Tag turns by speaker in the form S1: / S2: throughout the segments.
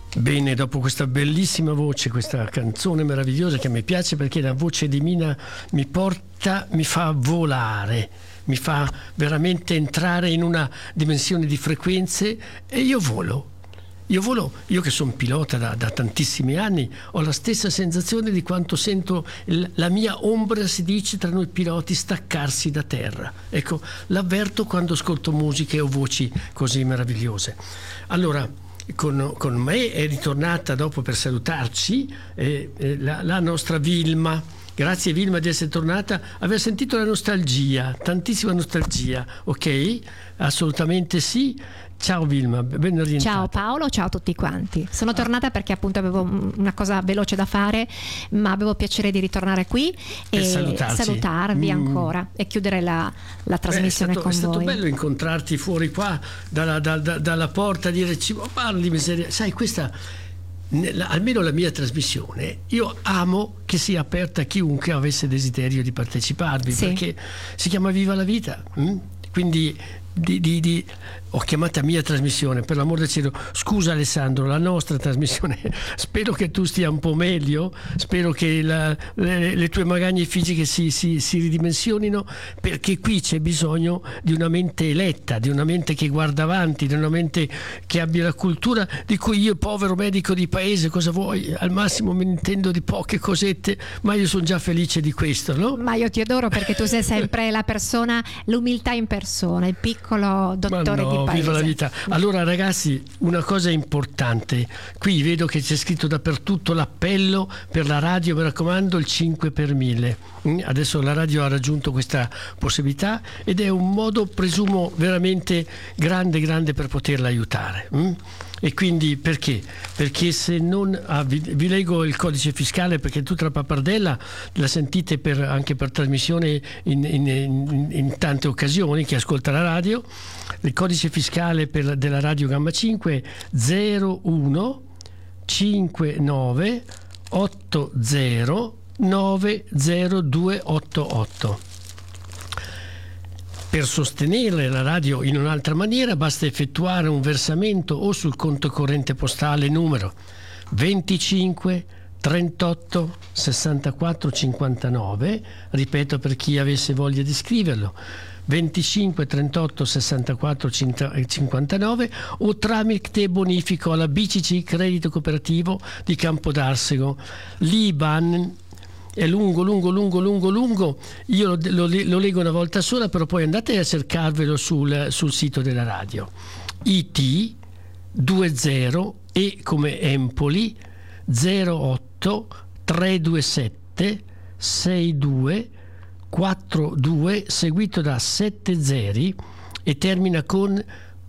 S1: Bene, dopo questa bellissima voce, questa canzone meravigliosa che mi piace perché la voce di Mina mi fa volare, mi fa veramente entrare in una dimensione di frequenze e io volo. Io che sono pilota da tantissimi anni, ho la stessa sensazione di quanto sento la mia ombra, si dice, tra noi piloti staccarsi da terra. Ecco, l'avverto quando ascolto musiche o voci così meravigliose. Allora, con me è ritornata dopo per salutarci la nostra Vilma. Grazie Vilma di essere tornata. Aver sentito la nostalgia, tantissima nostalgia, ok? Assolutamente sì. Ciao Vilma, ben orientata.
S2: Ciao Paolo, ciao a tutti quanti. Sono tornata perché appunto avevo una cosa veloce da fare, ma avevo piacere di ritornare qui e salutarvi ancora e chiudere la trasmissione con voi.
S1: È stato bello incontrarti fuori qua dalla porta, dire parli miseria. Sai, questa, almeno la mia trasmissione, io amo che sia aperta a chiunque avesse desiderio di parteciparvi, sì. Perché si chiama Viva la Vita. Quindi ho chiamata mia trasmissione, per l'amor del cielo, scusa Alessandro, la nostra trasmissione, spero che tu stia un po' meglio, spero che le tue magagne fisiche si ridimensionino, perché qui c'è bisogno di una mente eletta, di una mente che guarda avanti, di una mente che abbia la cultura di cui io, povero medico di paese, cosa vuoi? Al massimo me ne intendo di poche cosette, ma io sono già felice di questo, no?
S2: Ma io ti adoro perché tu sei sempre la persona, l'umiltà in persona, il piccolo dottore di paese.
S1: Viva la vita. Allora ragazzi, una cosa importante, qui vedo che c'è scritto dappertutto l'appello per la radio, mi raccomando, il 5 per 1000. Adesso la radio ha raggiunto questa possibilità ed è un modo, presumo, veramente grande per poterla aiutare. E quindi perché? Perché se non vi leggo il codice fiscale, perché tutta la pappardella la sentite anche per trasmissione in tante occasioni, chi ascolta la radio. Il codice fiscale della radio Gamma 5 01 59 80 90288. Per sostenere la radio in un'altra maniera basta effettuare un versamento o sul conto corrente postale numero 25 38 64 59, ripeto per chi avesse voglia di scriverlo, 25 38 64 59, o tramite bonifico alla BCC Credito Cooperativo di Campodarsego. L'IBAN è lungo, io lo leggo una volta sola, però poi andate a cercarvelo sul sito della radio. IT 20 e come Empoli 08 327 62 42 seguito da 7 zeri e termina con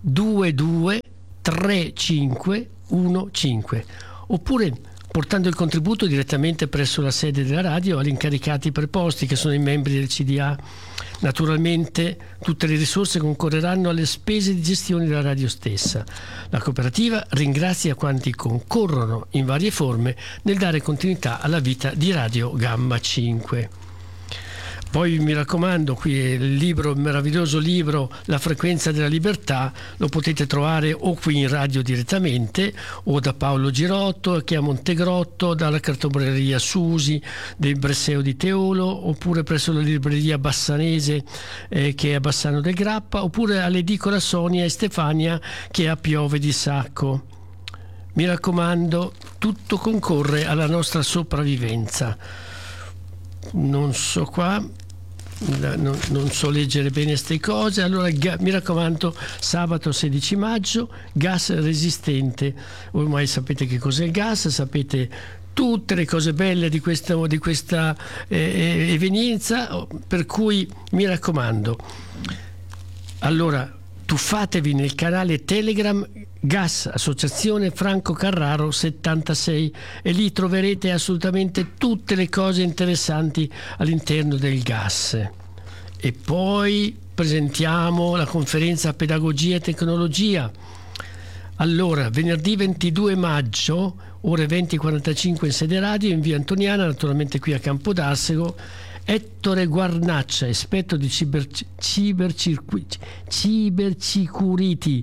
S1: 223515, oppure portando il contributo direttamente presso la sede della radio agli incaricati preposti, che sono i membri del CDA. Naturalmente tutte le risorse concorreranno alle spese di gestione della radio stessa. La cooperativa ringrazia quanti concorrono in varie forme nel dare continuità alla vita di Radio Gamma 5. Poi mi raccomando, qui è il meraviglioso libro La frequenza della libertà, lo potete trovare o qui in radio direttamente o da Paolo Girotto, che è a Montegrotto, dalla cartoleria Susi del Bresseo di Teolo, oppure presso la libreria Bassanese che è a Bassano del Grappa, oppure all'edicola Sonia e Stefania che è a Piove di Sacco. Mi raccomando, tutto concorre alla nostra sopravvivenza. Non so qua, non so leggere bene queste cose. Allora mi raccomando, sabato 16 maggio, gas resistente. Ormai sapete che cos'è il gas, sapete tutte le cose belle di questa evenienza, per cui mi raccomando, allora tuffatevi nel canale Telegram Gas Associazione Franco Carraro 76 e lì troverete assolutamente tutte le cose interessanti all'interno del gas. E poi presentiamo la conferenza Pedagogia e Tecnologia. Allora, venerdì 22 maggio, ore 20:45 in sede radio, in via Antoniana, naturalmente qui a Campodarsego, Ettore Guarnaccia, esperto di cybersecurity,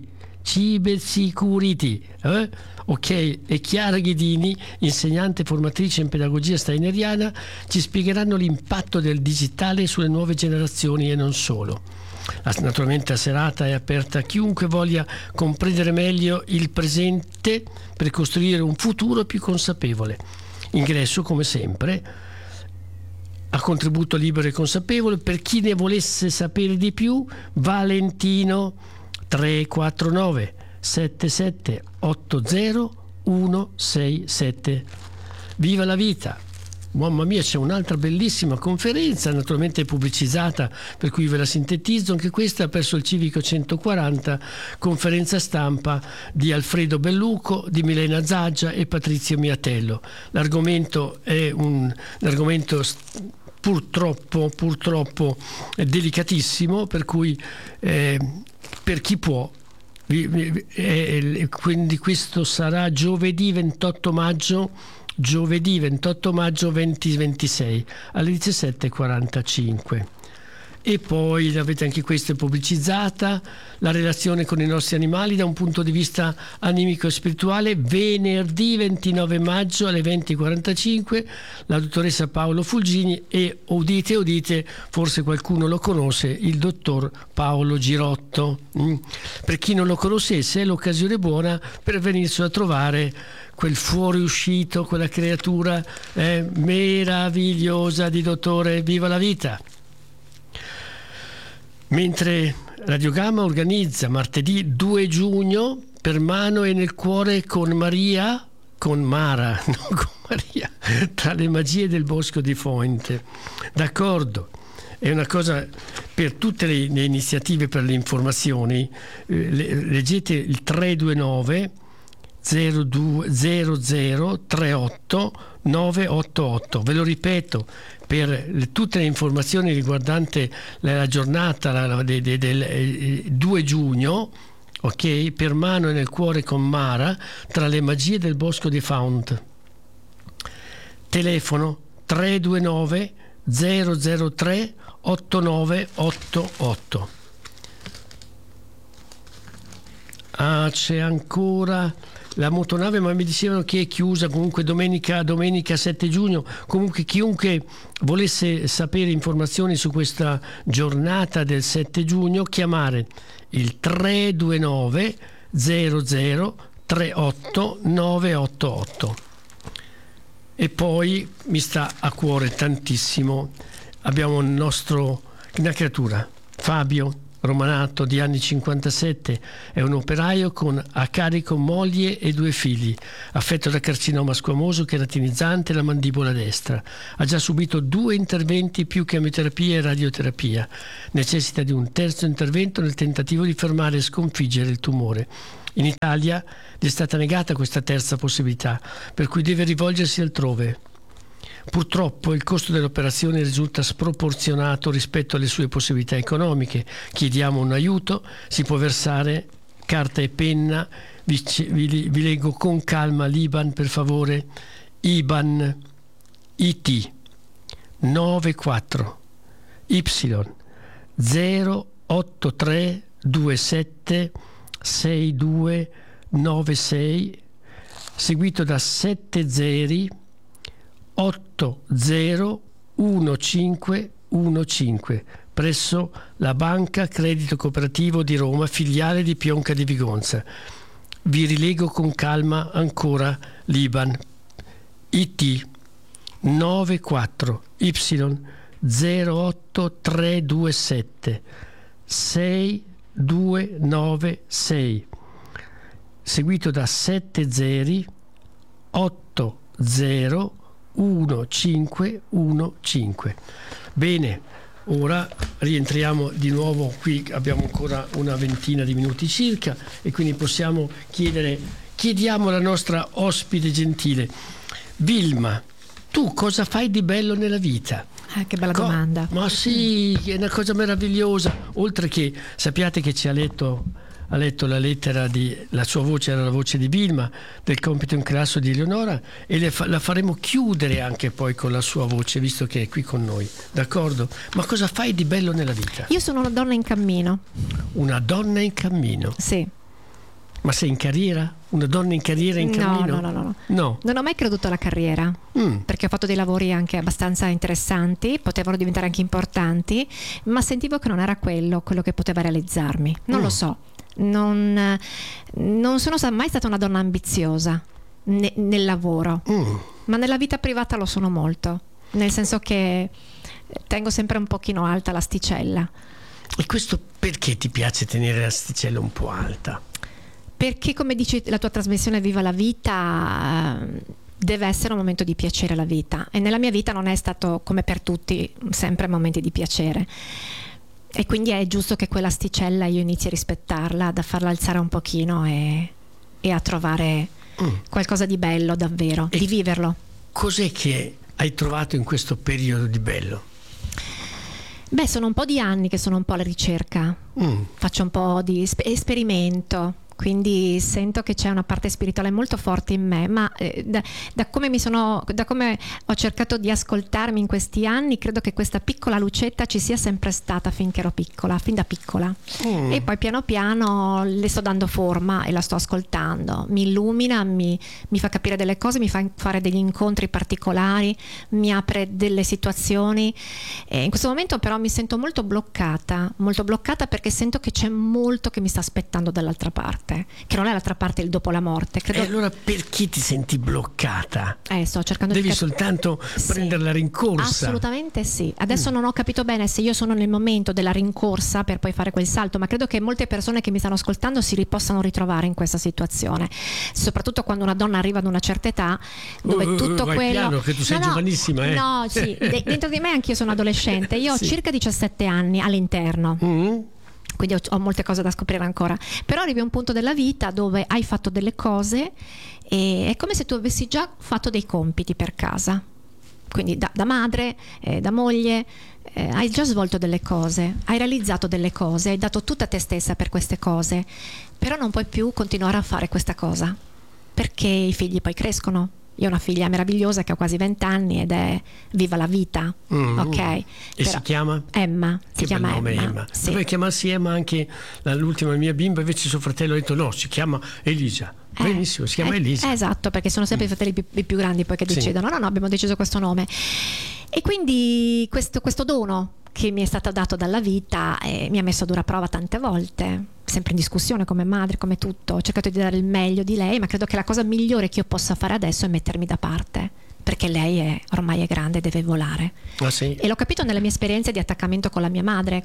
S1: Cybersecurity. Ok, e Chiara Ghidini, insegnante formatrice in pedagogia steineriana, ci spiegheranno l'impatto del digitale sulle nuove generazioni e non solo. Naturalmente la serata è aperta a chiunque voglia comprendere meglio il presente per costruire un futuro più consapevole. Ingresso, come sempre, a contributo libero e consapevole. Per chi ne volesse sapere di più, Valentino 349 77 80 167. Viva la vita! Mamma mia, c'è un'altra bellissima conferenza, naturalmente pubblicizzata, per cui ve la sintetizzo anche questa, presso il Civico 140, conferenza stampa di Alfredo Belluco, di Milena Zaggia e Patrizio Miatello. L'argomento è un argomento purtroppo delicatissimo, per cui per chi può, quindi questo sarà giovedì 28 maggio 2026 alle 17:45. E poi avete anche questa pubblicizzata, la relazione con i nostri animali da un punto di vista animico e spirituale, venerdì 29 maggio alle 20:45, la dottoressa Paolo Fulgini e udite, forse qualcuno lo conosce, il dottor Paolo Girotto. Per chi non lo conoscesse è l'occasione buona per venirsi a trovare quel fuoriuscito, quella creatura meravigliosa di dottore. Viva la vita! Mentre Radio Gamma organizza martedì 2 giugno Per mano e nel cuore con Maria, tra le magie del bosco di Fointe. D'accordo, è una cosa per tutte le iniziative, per le informazioni, leggete il 329 0038 988. Ve lo ripeto, per tutte le informazioni riguardanti la giornata del 2 giugno, ok? Per mano e nel cuore con Mara, tra le magie del bosco di Faunt. Telefono 329 003 8988. C'è ancora la motonave, ma mi dicevano che è chiusa comunque domenica 7 giugno. Comunque chiunque volesse sapere informazioni su questa giornata del 7 giugno, chiamare il 329 0038 988. E poi mi sta a cuore tantissimo, abbiamo una creatura, Fabio Romanato, di anni 57, è un operaio con a carico moglie e 2 figli, affetto da carcinoma squamoso keratinizzante la mandibola destra. Ha già subito 2 interventi più chemioterapia e radioterapia. Necessita di un terzo intervento nel tentativo di fermare e sconfiggere il tumore. In Italia gli è stata negata questa terza possibilità, per cui deve rivolgersi altrove. Purtroppo il costo dell'operazione risulta sproporzionato rispetto alle sue possibilità economiche. Chiediamo un aiuto, si può versare carta e penna, vi leggo con calma l'IBAN, per favore. IBAN IT 94 Y 08327 6296, seguito da 7 zeri 801515 presso la Banca Credito Cooperativo di Roma, filiale di Pionca di Vigonza. Vi rilego con calma ancora l'IBAN IT 94 Y 08327 6296, seguito da 7 zeri 801515. Bene, ora rientriamo di nuovo qui, abbiamo ancora una ventina di minuti circa e quindi possiamo chiediamo alla nostra ospite gentile, Vilma, tu cosa fai di bello nella vita?
S2: Che bella domanda.
S1: Ma sì, è una cosa meravigliosa, oltre che sappiate che ci ha letto la lettera la sua voce era la voce di Vilma, del compito in classe di Eleonora, e la faremo chiudere anche poi con la sua voce, visto che è qui con noi, d'accordo? Ma cosa fai di bello nella vita?
S2: Io sono una donna in cammino.
S1: Una donna in cammino?
S2: Sì.
S1: Ma sei in carriera? Una donna in carriera, in cammino?
S2: No. Non ho mai creduto alla carriera, perché ho fatto dei lavori anche abbastanza interessanti, potevano diventare anche importanti, ma sentivo che non era quello che poteva realizzarmi. Non lo so. Non sono mai stata una donna ambiziosa nel lavoro, ma nella vita privata lo sono molto, nel senso che tengo sempre un pochino alta l'asticella.
S1: E questo perché ti piace tenere l'asticella un po' alta?
S2: Perché, come dici la tua trasmissione Viva la Vita, deve essere un momento di piacere la vita, e nella mia vita non è stato, come per tutti, sempre momenti di piacere, e quindi è giusto che quell'asticella io inizi a rispettarla, da farla alzare un pochino e a trovare qualcosa di bello davvero, di viverlo.
S1: Cos'è che hai trovato in questo periodo di bello?
S2: Beh, sono un po' di anni che sono un po' alla ricerca, faccio un po' di esperimento, quindi sento che c'è una parte spirituale molto forte in me, ma da come ho cercato di ascoltarmi in questi anni, credo che questa piccola lucetta ci sia sempre stata fin da piccola. E poi piano piano le sto dando forma e la sto ascoltando, mi illumina, mi fa capire delle cose, mi fa fare degli incontri particolari, mi apre delle situazioni, e in questo momento però mi sento molto bloccata perché sento che c'è molto che mi sta aspettando dall'altra parte, che non è l'altra parte, il dopo la morte.
S1: E allora perché ti senti bloccata?
S2: Sto cercando
S1: Devi soltanto prendere la rincorsa.
S2: Assolutamente sì. Adesso non ho capito bene se io sono nel momento della rincorsa per poi fare quel salto, ma credo che molte persone che mi stanno ascoltando si possano ritrovare in questa situazione, soprattutto quando una donna arriva ad una certa età, dove tutto
S1: vai
S2: quello
S1: piano, che tu sei giovanissima, eh?
S2: No, sì, dentro di me anch'io sono adolescente. Io ho circa 17 anni all'interno. Quindi ho molte cose da scoprire ancora, però arrivi a un punto della vita dove hai fatto delle cose e è come se tu avessi già fatto dei compiti per casa, quindi da madre, da moglie, hai già svolto delle cose, hai realizzato delle cose, hai dato tutta te stessa per queste cose, però non puoi più continuare a fare questa cosa perché i figli poi crescono. Io ho una figlia meravigliosa che ha quasi 20 anni ed è Viva la Vita, ok?
S1: E però, si chiama?
S2: Emma.
S1: Che bel nome, Emma.
S2: Sì.
S1: Doveva chiamarsi Emma anche l'ultima mia bimba, invece suo fratello ha detto no, si chiama Elisa. Benissimo, si chiama Elisa.
S2: Esatto, perché sono sempre i fratelli i più grandi poi che decidono. No, abbiamo deciso questo nome. E quindi questo dono che mi è stato dato dalla vita mi ha messo a dura prova tante volte, sempre in discussione come madre, come tutto. Ho cercato di dare il meglio di lei, ma credo che la cosa migliore che io possa fare adesso è mettermi da parte, perché lei ormai è grande e deve volare.
S1: Sì.
S2: E l'ho capito nelle mie esperienze di attaccamento con mia madre.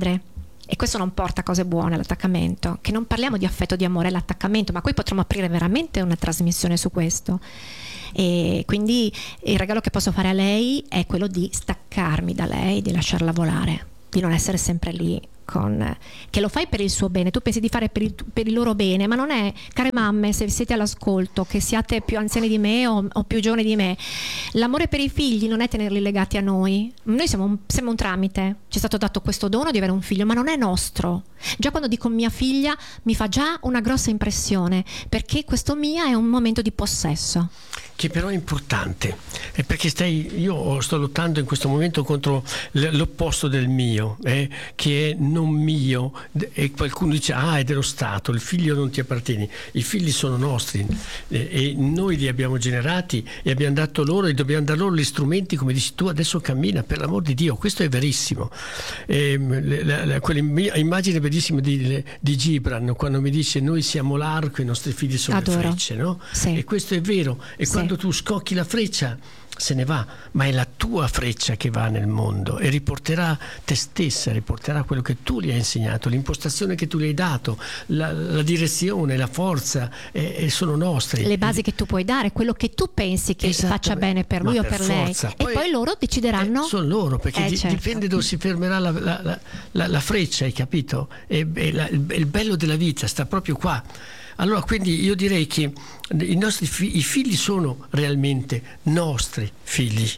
S2: E questo non porta cose buone, l'attaccamento, che non parliamo di affetto, di amore, l'attaccamento, ma qui potremmo aprire veramente una trasmissione su questo. E quindi il regalo che posso fare a lei è quello di staccarmi da lei, di lasciarla volare, di non essere sempre lì che lo fai per il suo bene, tu pensi di fare per il loro bene, ma non è, care mamme, se siete all'ascolto, che siate più anziani di me o più giovani di me, l'amore per i figli non è tenerli legati a noi siamo un tramite, ci è stato dato questo dono di avere un figlio, ma non è nostro. Già quando dico mia figlia mi fa già una grossa impressione, perché questo mia è un momento di possesso.
S1: Che però è importante, è perché io sto lottando in questo momento contro l'opposto del mio, che è non mio, e qualcuno dice è dello Stato, il figlio non ti appartiene, i figli sono nostri e noi li abbiamo generati e abbiamo dato loro e dobbiamo dare loro gli strumenti, come dici tu, adesso cammina, per l'amor di Dio, questo è verissimo. Quell'immagine bellissima di Gibran, quando mi dice noi siamo l'arco e i nostri figli sono le frecce, no?
S2: Sì.
S1: E questo è vero, e quando tu scocchi la freccia se ne va, ma è la tua freccia che va nel mondo e riporterà te stessa, riporterà quello che tu gli hai insegnato, l'impostazione che tu gli hai dato, la direzione, la forza, sono nostri.
S2: Le basi che tu puoi dare, quello che tu pensi che faccia bene per lui o per lei. E poi loro decideranno.
S1: Sono loro, perché dipende dove si fermerà la freccia, hai capito? E il bello della vita sta proprio qua. Allora, quindi io direi che i figli sono realmente nostri figli.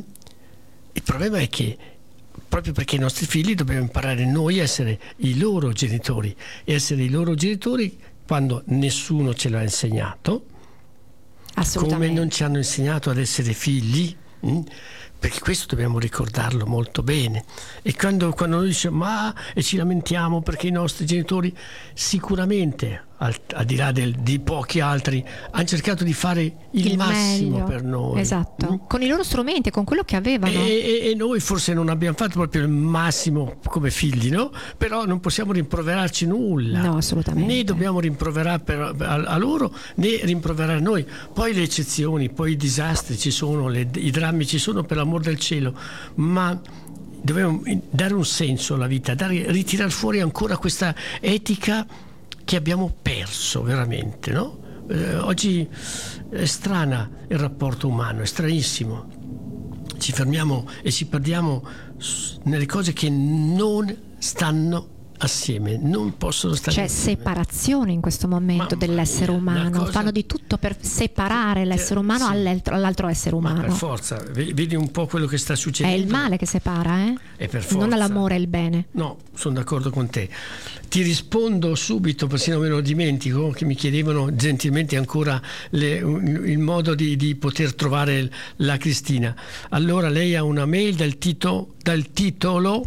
S1: Il problema è che proprio perché i nostri figli dobbiamo imparare noi a essere i loro genitori, e essere i loro genitori quando nessuno ce l'ha insegnato, come non ci hanno insegnato ad essere figli, perché questo dobbiamo ricordarlo molto bene. E quando noi diciamo e ci lamentiamo perché i nostri genitori sicuramente, al di là di pochi altri, hanno cercato di fare il massimo
S2: meglio
S1: per noi.
S2: Esatto, con i loro strumenti, con quello che avevano,
S1: e noi forse non abbiamo fatto proprio il massimo come figli, no? Però non possiamo rimproverarci nulla,
S2: no, assolutamente,
S1: né dobbiamo rimproverare a loro né rimproverare a noi. Poi le eccezioni, poi i disastri ci sono, i drammi ci sono, per l'amor del cielo, ma dobbiamo dare un senso alla vita, ritirare fuori ancora questa etica che abbiamo perso veramente, no? Oggi è strana il rapporto umano, è stranissimo. Ci fermiamo e ci perdiamo nelle cose che non stanno assieme, non possono stare
S2: c'è
S1: insieme.
S2: Separazione in questo momento dell'essere umano, fanno di tutto per separare l'essere umano dall'altro essere umano.
S1: Per forza, vedi un po' quello che sta succedendo.
S2: È il male che separa,
S1: È per forza.
S2: non l'amore e il bene.
S1: No, sono d'accordo con te. Ti rispondo subito, persino me lo dimentico, che mi chiedevano gentilmente ancora il modo di poter trovare la Cristina. Allora lei ha una mail dal titolo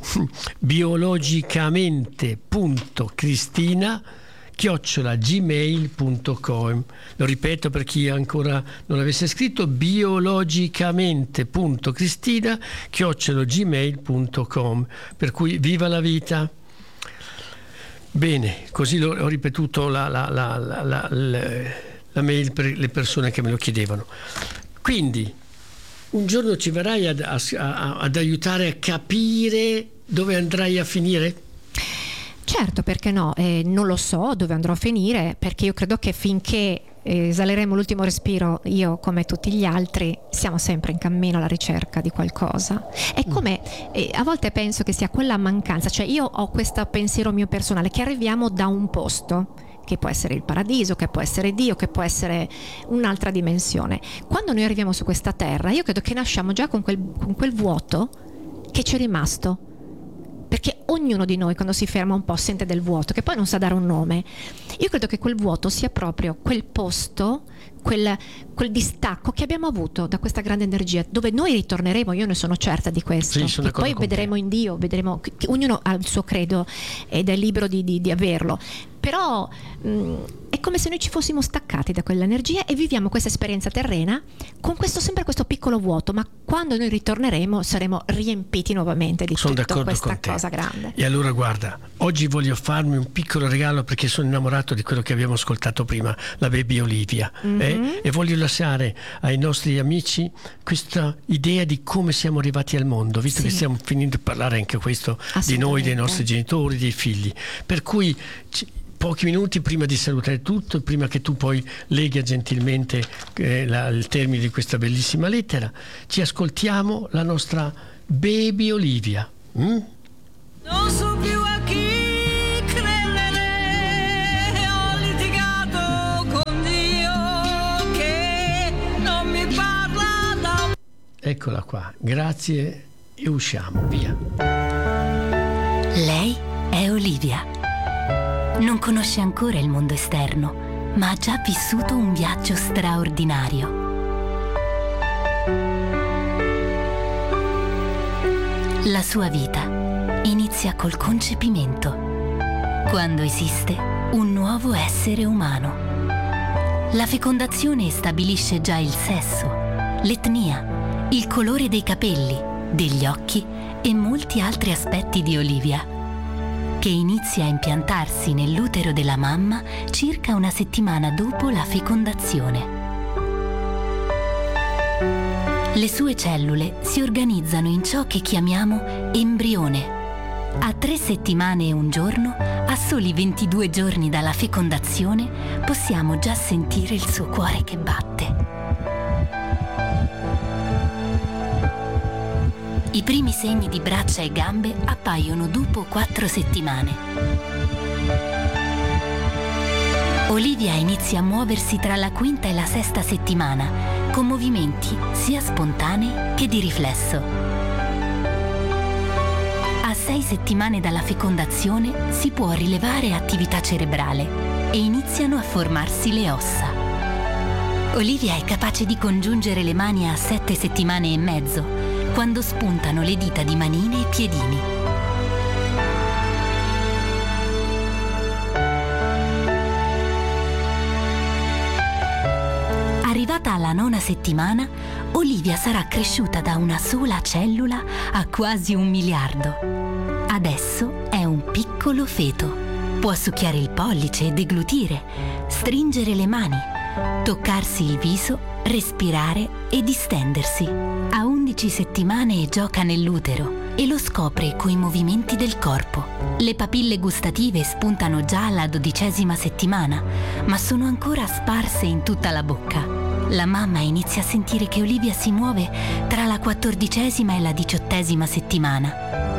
S1: biologicamente.cristina@gmail.com. Lo ripeto per chi ancora non l'avesse scritto: biologicamente.cristina@gmail.com. Per cui viva la vita. Bene, così ho ripetuto la mail per le persone che me lo chiedevano. Quindi un giorno ci verrai ad aiutare a capire dove andrai a finire?
S2: Certo, perché no? Non lo so dove andrò a finire, perché io credo che finché esaleremo l'ultimo respiro, io come tutti gli altri siamo sempre in cammino alla ricerca di qualcosa. È come a volte penso che sia quella mancanza, cioè io ho questo pensiero mio personale, che arriviamo da un posto che può essere il paradiso, che può essere Dio, che può essere un'altra dimensione. Quando noi arriviamo su questa terra, io credo che nasciamo già con quel vuoto che ci è rimasto, perché ognuno di noi quando si ferma un po' sente del vuoto, che poi non sa dare un nome. Io credo che quel vuoto sia proprio quel posto, quel distacco che abbiamo avuto da questa grande energia, dove noi ritorneremo. Io ne sono certa di questo,
S1: sì,
S2: e poi vedremo in Dio, vedremo che ognuno ha il suo credo ed è libero di averlo, però è come se noi ci fossimo staccati da quell'energia e viviamo questa esperienza terrena con sempre questo piccolo vuoto, ma quando noi ritorneremo saremo riempiti nuovamente di tutta questa cosa grande.
S1: E allora guarda, oggi voglio farmi un piccolo regalo, perché sono innamorato di quello che abbiamo ascoltato prima, la baby Olivia, e voglio lasciare ai nostri amici questa idea di come siamo arrivati al mondo, visto che stiamo finendo di parlare anche questo di noi, dei nostri genitori, dei figli, per cui pochi minuti prima di salutare tutto, prima che tu poi lega gentilmente il termine di questa bellissima lettera, ci ascoltiamo la nostra baby Olivia.
S3: Non so più a chi credere, ho litigato con Dio che non mi parla da...
S1: Eccola qua, grazie e usciamo, via.
S4: Lei è Olivia. Non conosce ancora il mondo esterno, ma ha già vissuto un viaggio straordinario. La sua vita inizia col concepimento, quando esiste un nuovo essere umano. La fecondazione stabilisce già il sesso, l'etnia, il colore dei capelli, degli occhi e molti altri aspetti di Olivia, che inizia a impiantarsi nell'utero della mamma circa una settimana dopo la fecondazione. Le sue cellule si organizzano in ciò che chiamiamo embrione. A 3 settimane e un giorno, a soli 22 giorni dalla fecondazione, possiamo già sentire il suo cuore che batte. I primi segni di braccia e gambe appaiono dopo 4 settimane. Olivia inizia a muoversi tra la 5ª e la 6ª settimana, con movimenti sia spontanei che di riflesso. A 6 settimane dalla fecondazione si può rilevare attività cerebrale e iniziano a formarsi le ossa. Olivia è capace di congiungere le mani a 7 settimane e mezzo, quando spuntano le dita di manine e piedini. Arrivata alla 9ª settimana, Olivia sarà cresciuta da una sola cellula a quasi 1 miliardo. Adesso è un piccolo feto. Può succhiare il pollice e deglutire, stringere le mani, toccarsi il viso, respirare e distendersi. A 11 settimane gioca nell'utero e lo scopre coi movimenti del corpo. Le papille gustative spuntano già alla 12ª settimana, ma sono ancora sparse in tutta la bocca. La mamma inizia a sentire che Olivia si muove tra la 14ª e la 18ª settimana.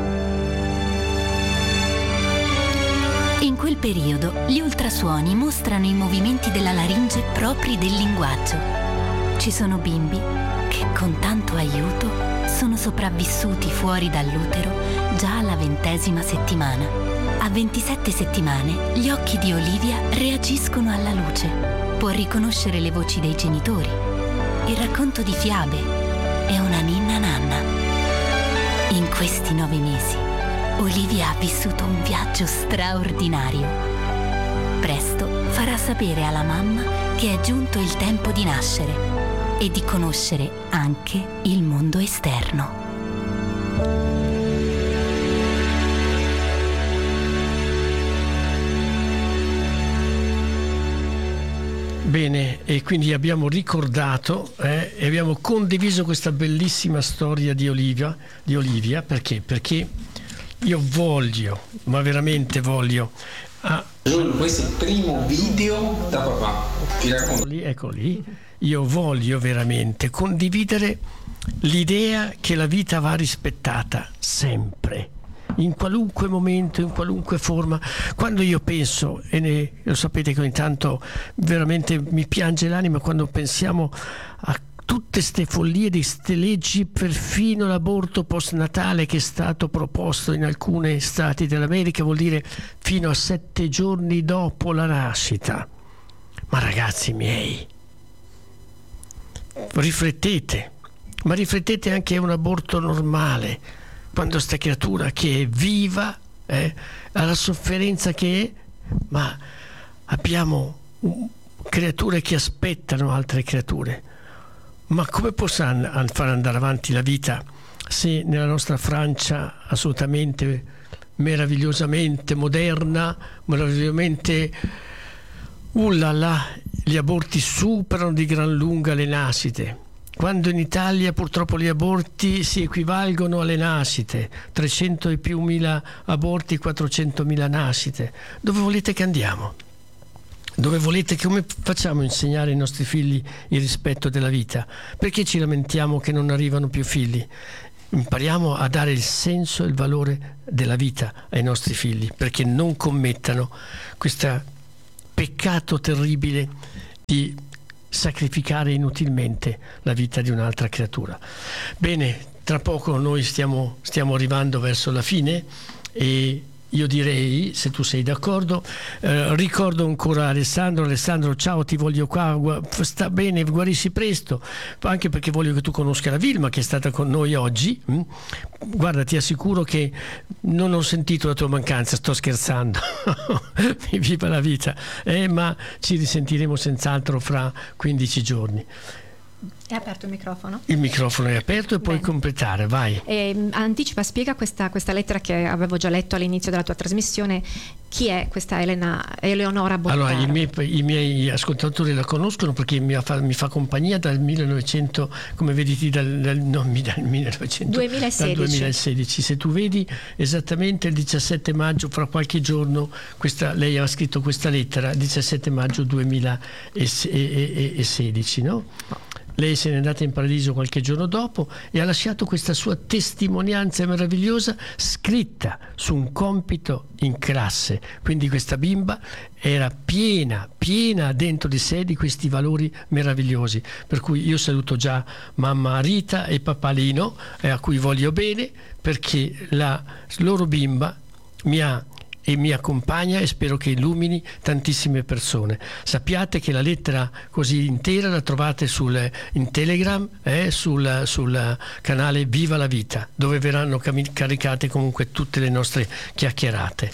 S4: In quel periodo gli ultrasuoni mostrano i movimenti della laringe propri del linguaggio. Ci sono bimbi che con tanto aiuto sono sopravvissuti fuori dall'utero già alla 20ª settimana. A 27 settimane gli occhi di Olivia reagiscono alla luce. Può riconoscere le voci dei genitori, il racconto di fiabe e una ninna nanna. In questi 9 mesi Olivia ha vissuto un viaggio straordinario. Presto farà sapere alla mamma che è giunto il tempo di nascere e di conoscere anche il mondo esterno.
S1: Bene, e quindi abbiamo ricordato e abbiamo condiviso questa bellissima storia di Olivia. Perché? Perché io voglio, ma veramente voglio.
S5: Questo è il primo video da papà. Ti racconto.
S1: Ecco lì. Io voglio veramente condividere l'idea che la vita va rispettata sempre, in qualunque momento, in qualunque forma. Quando io penso, lo sapete che ogni tanto veramente mi piange l'anima quando pensiamo a tutte ste follie di ste leggi, perfino l'aborto postnatale che è stato proposto in alcuni stati dell'America, vuol dire fino a 7 giorni dopo la nascita. Ma ragazzi miei, riflettete, ma riflettete anche a un aborto normale, quando sta creatura che è viva ha la sofferenza che è, ma abbiamo creature che aspettano altre creature. Ma come possiamo far andare avanti la vita se nella nostra Francia assolutamente meravigliosamente moderna, meravigliosamente gli aborti superano di gran lunga le nascite, quando in Italia purtroppo gli aborti si equivalgono alle nascite, 300 e più mila aborti, 400.000 nascite. Dove volete che andiamo? Dove volete, come facciamo a insegnare ai nostri figli il rispetto della vita? Perché ci lamentiamo che non arrivano più figli? Impariamo a dare il senso e il valore della vita ai nostri figli, perché non commettano questo peccato terribile di sacrificare inutilmente la vita di un'altra creatura. Bene, tra poco noi stiamo arrivando verso la fine e io direi, se tu sei d'accordo, ricordo ancora Alessandro, ciao, ti voglio qua, sta bene, guarisci presto, anche perché voglio che tu conosca la Vilma che è stata con noi oggi. Guarda, ti assicuro che non ho sentito la tua mancanza, sto scherzando. Viva la vita, ma ci risentiremo senz'altro fra 15 giorni.
S2: È aperto il microfono?
S1: Il microfono è aperto e puoi completare, vai.
S2: Spiega questa lettera che avevo già letto all'inizio della tua trasmissione. Chi è questa Eleonora Bottaro?
S1: Allora, i miei ascoltatori la conoscono perché mi fa compagnia dal 1900, come vedi, dal 2016. Se tu vedi esattamente il 17 maggio, fra qualche giorno, lei ha scritto questa lettera, 17 maggio 2016, no? Lei se n'è andata in paradiso qualche giorno dopo e ha lasciato questa sua testimonianza meravigliosa scritta su un compito in classe. Quindi questa bimba era piena dentro di sé di questi valori meravigliosi. Per cui io saluto già mamma Rita e papà Lino, a cui voglio bene, perché la loro bimba mi ha e mi accompagna e spero che illumini tantissime persone. Sappiate che la lettera così intera la trovate in Telegram, sul canale Viva la Vita, dove verranno caricate comunque tutte le nostre chiacchierate.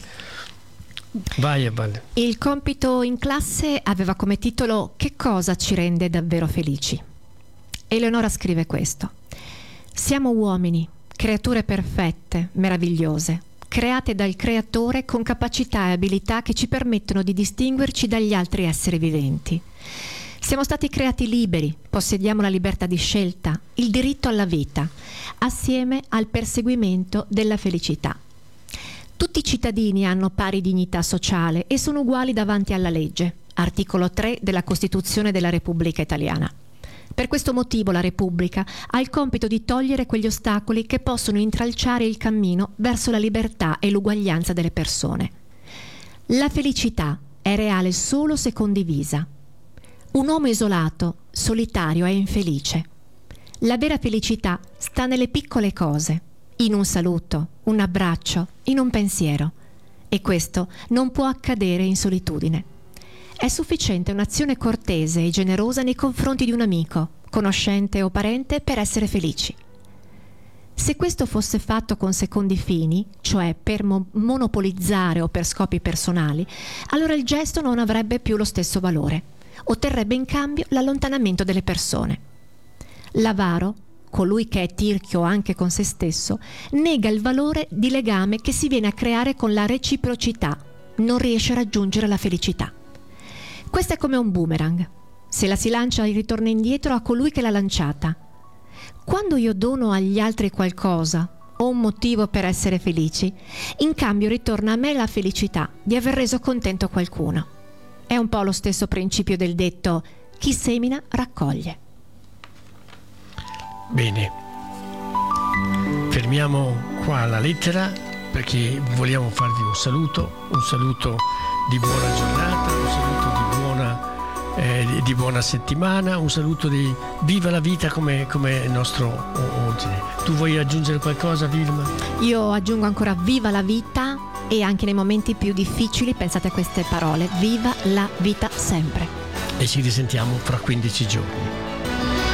S1: Vai a Valle.
S2: Il compito in classe aveva come titolo "Che cosa ci rende davvero felici?". Eleonora scrive questo: siamo uomini, creature perfette, meravigliose, create dal Creatore con capacità e abilità che ci permettono di distinguerci dagli altri esseri viventi. Siamo stati creati liberi, possediamo la libertà di scelta, il diritto alla vita, assieme al perseguimento della felicità. Tutti i cittadini hanno pari dignità sociale e sono uguali davanti alla legge, articolo 3 della Costituzione della Repubblica Italiana. Per questo motivo la Repubblica ha il compito di togliere quegli ostacoli che possono intralciare il cammino verso la libertà e l'uguaglianza delle persone. La felicità è reale solo se condivisa. Un uomo isolato, solitario, è infelice. La vera felicità sta nelle piccole cose, in un saluto, un abbraccio, in un pensiero. E questo non può accadere in solitudine. È sufficiente un'azione cortese e generosa nei confronti di un amico, conoscente o parente per essere felici. Se questo fosse fatto con secondi fini, cioè per monopolizzare o per scopi personali, allora il gesto non avrebbe più lo stesso valore, otterrebbe in cambio l'allontanamento delle persone. L'avaro, colui che è tirchio anche con se stesso, nega il valore di legame che si viene a creare con la reciprocità, non riesce a raggiungere la felicità. Questa è come un boomerang. Se la si lancia ritorna indietro a colui che l'ha lanciata. Quando io dono agli altri qualcosa o un motivo per essere felici, in cambio ritorna a me la felicità di aver reso contento qualcuno. È un po' lo stesso principio del detto: chi semina raccoglie.
S1: Bene, fermiamo qua la lettera perché vogliamo farvi un saluto di buona giornata, un saluto di buona settimana, un saluto di viva la vita come il nostro ordine. Tu vuoi aggiungere qualcosa, Vilma?
S2: Io aggiungo ancora viva la vita, e anche nei momenti più difficili pensate a queste parole: viva la vita sempre.
S1: E ci risentiamo fra 15 giorni.